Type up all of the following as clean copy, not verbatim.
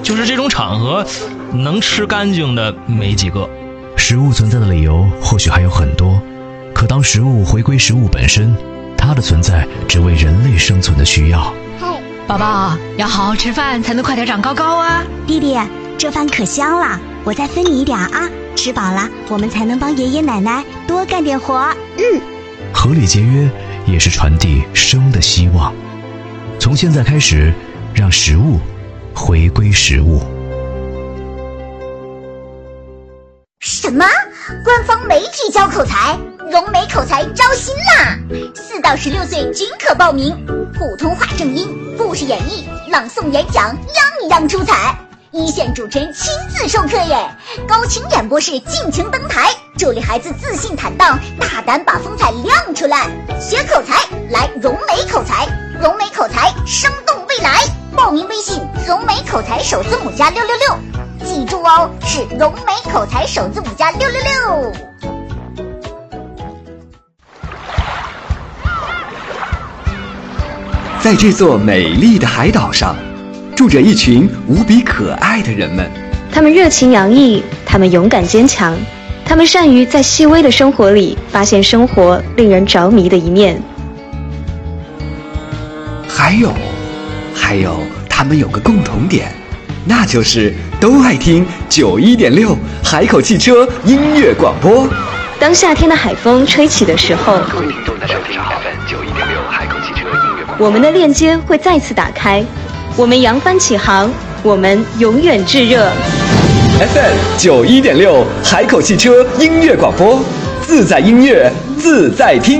就是这种场合能吃干净的没几个。 食物存在的理由或许还有很多，可当食物回归食物本身，它的存在只为人类生存的需要。 宝宝要好好吃饭，才能快点长高高啊！ 弟弟，这饭可香了，我再分你一点啊！吃饱了，我们才能帮爷爷奶奶多干点活。 合理节约也是传递生的希望。从现在开始，让食物回归食物。 什么？官方媒体教口才？融媒口才招新啦！4到16岁均可报名，普通话正音、故事演绎、朗诵演讲，样样出彩。一线主持人亲自授课耶，高清演播室尽情登台，助力孩子自信坦荡，大胆把风采亮出来。学口才，来融媒口才，融媒口才，生动未来。报名微信融媒口才首字母加666，记住哦，是融媒口才首字母加666。 在这座美丽的海岛上，住着一群无比可爱的人们。 他们热情洋溢，他们勇敢坚强，他们善于在细微的生活里发现生活令人着迷的一面。 还有，他们有个共同点，那就是都爱听91.6海口汽车音乐广播。 当夏天的海风吹起的时候， 各位听众大家好，91.6海口汽车音乐广播， 我们的链接会再次打开，我们扬帆起航，我们永远炙热。 FM 91.6海口汽车音乐广播，自在音乐自在听。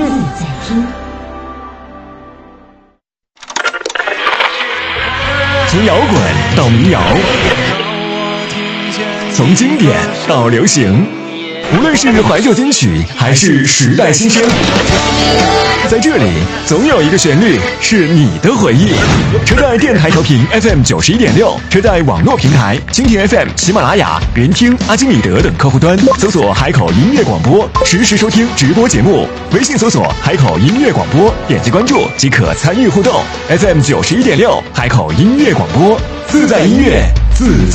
从摇滚到民谣，从经典到流行，无论是怀旧金曲还是时代新声，在这里总有一个旋律是你的回忆。车载电台调频 FM 91.6，车载网络平台蜻蜓 FM、喜马拉雅、云听、阿基米德等客户端搜索海口音乐广播，实时收听直播节目。微信搜索海口音乐广播，点击关注即可参与互动。FM 91.6海口音乐广播，自在音乐自在。